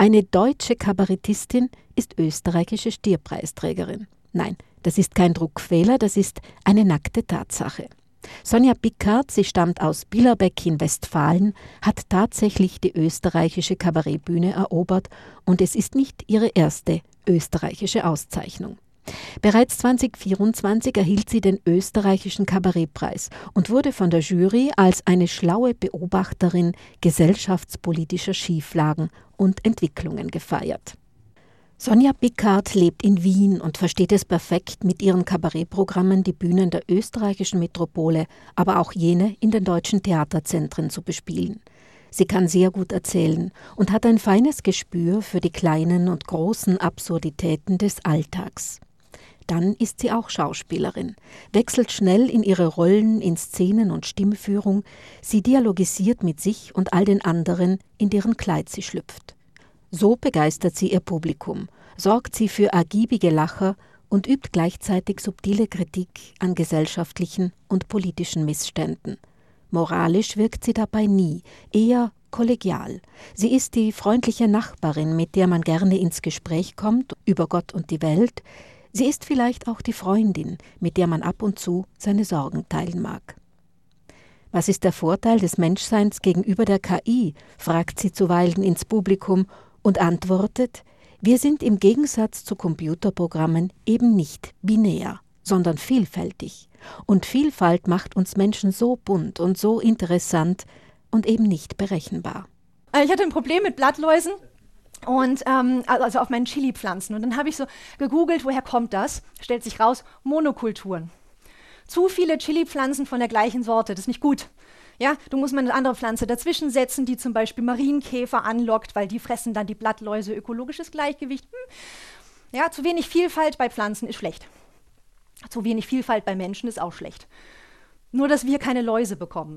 Eine deutsche Kabarettistin ist österreichische Stierpreisträgerin. Nein, das ist kein Druckfehler, das ist eine nackte Tatsache. Sonja Pickard, sie stammt aus Billerbeck in Westfalen, hat tatsächlich die österreichische Kabarettbühne erobert und es ist nicht ihre erste österreichische Auszeichnung. Bereits 2024 erhielt sie den österreichischen Kabarettpreis und wurde von der Jury als eine schlaue Beobachterin gesellschaftspolitischer Schieflagen und Entwicklungen gefeiert. Sonja Pickard lebt in Wien und versteht es perfekt, mit ihren Kabarettprogrammen die Bühnen der österreichischen Metropole, aber auch jene in den deutschen Theaterzentren zu bespielen. Sie kann sehr gut erzählen und hat ein feines Gespür für die kleinen und großen Absurditäten des Alltags. Dann ist sie auch Schauspielerin, wechselt schnell in ihre Rollen, in Szenen und Stimmführung. Sie dialogisiert mit sich und all den anderen, in deren Kleid sie schlüpft. So begeistert sie ihr Publikum, sorgt sie für ergiebige Lacher und übt gleichzeitig subtile Kritik an gesellschaftlichen und politischen Missständen. Moralisch wirkt sie dabei nie, eher kollegial. Sie ist die freundliche Nachbarin, mit der man gerne ins Gespräch kommt über Gott und die Welt. Sie ist vielleicht auch die Freundin, mit der man ab und zu seine Sorgen teilen mag. Was ist der Vorteil des Menschseins gegenüber der KI, fragt sie zuweilen ins Publikum und antwortet, wir sind im Gegensatz zu Computerprogrammen eben nicht binär, sondern vielfältig. Und Vielfalt macht uns Menschen so bunt und so interessant und eben nicht berechenbar. Ich hatte ein Problem mit Blattläusen und also auf meinen Chili-Pflanzen. Und dann habe ich so gegoogelt, woher kommt das? Stellt sich raus, Monokulturen. Zu viele Chili-Pflanzen von der gleichen Sorte, das ist nicht gut. Ja, du musst mal eine andere Pflanze dazwischen setzen, die zum Beispiel Marienkäfer anlockt, weil die fressen dann die Blattläuse, ökologisches Gleichgewicht. Ja, zu wenig Vielfalt bei Pflanzen ist schlecht. Zu wenig Vielfalt bei Menschen ist auch schlecht. Nur, dass wir keine Läuse bekommen.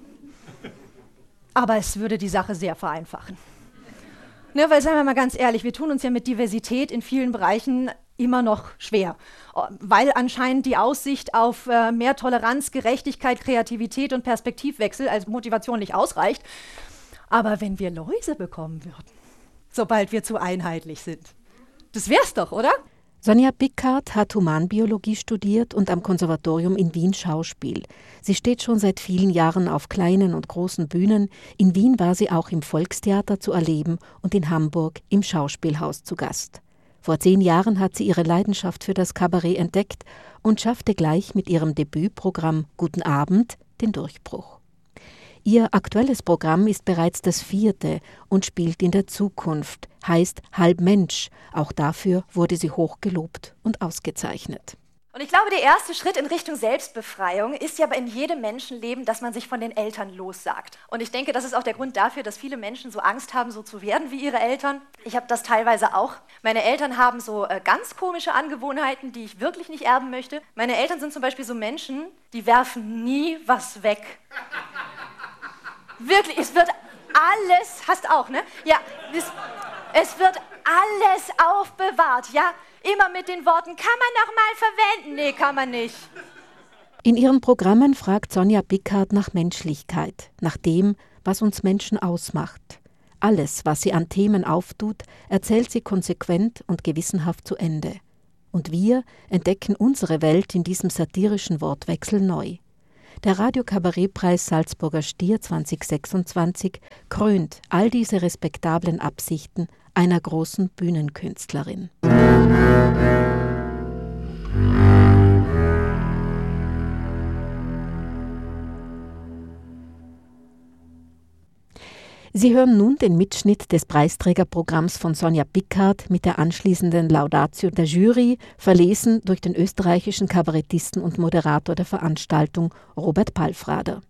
Aber es würde die Sache sehr vereinfachen. Ne, weil, sagen wir mal ganz ehrlich, wir tun uns ja mit Diversität in vielen Bereichen immer noch schwer, weil anscheinend die Aussicht auf mehr Toleranz, Gerechtigkeit, Kreativität und Perspektivwechsel als Motivation nicht ausreicht. Aber wenn wir Läuse bekommen würden, sobald wir zu einheitlich sind, das wär's doch, oder? Sonja Pickard hat Humanbiologie studiert und am Konservatorium in Wien Schauspiel. Sie steht schon seit vielen Jahren auf kleinen und großen Bühnen. In Wien war sie auch im Volkstheater zu erleben und in Hamburg im Schauspielhaus zu Gast. Vor 10 Jahren hat sie ihre Leidenschaft für das Kabarett entdeckt und schaffte gleich mit ihrem Debütprogramm Guten Abend den Durchbruch. Ihr aktuelles Programm ist bereits das 4. und spielt in der Zukunft, heißt Halb Mensch. Auch dafür wurde sie hoch gelobt und ausgezeichnet. Und ich glaube, der erste Schritt in Richtung Selbstbefreiung ist ja in jedem Menschenleben, dass man sich von den Eltern lossagt. Und ich denke, das ist auch der Grund dafür, dass viele Menschen so Angst haben, so zu werden wie ihre Eltern. Ich habe das teilweise auch. Meine Eltern haben so ganz komische Angewohnheiten, die ich wirklich nicht erben möchte. Meine Eltern sind zum Beispiel so Menschen, die werfen nie was weg. Wirklich, es wird alles, hast auch, ne? Ja, es wird alles aufbewahrt, ja? Immer mit den Worten, kann man noch mal verwenden? Nee, kann man nicht. In ihren Programmen fragt Sonja Pickard nach Menschlichkeit, nach dem, was uns Menschen ausmacht. Alles, was sie an Themen auftut, erzählt sie konsequent und gewissenhaft zu Ende. Und wir entdecken unsere Welt in diesem satirischen Wortwechsel neu. Der Radio-Kabarettpreis Salzburger Stier 2026 krönt all diese respektablen Absichten einer großen Bühnenkünstlerin. Sie hören nun den Mitschnitt des Preisträgerprogramms von Sonja Pickard mit der anschließenden Laudatio der Jury, verlesen durch den österreichischen Kabarettisten und Moderator der Veranstaltung, Robert Palfrader.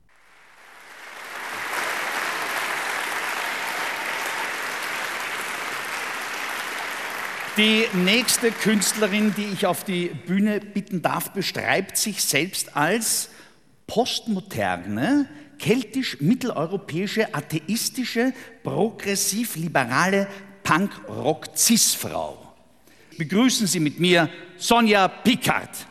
Die nächste Künstlerin, die ich auf die Bühne bitten darf, beschreibt sich selbst als postmoderne, keltisch-mitteleuropäische, atheistische, progressiv-liberale Punk-Rock-Cis-Frau. Begrüßen Sie mit mir Sonja Pickard.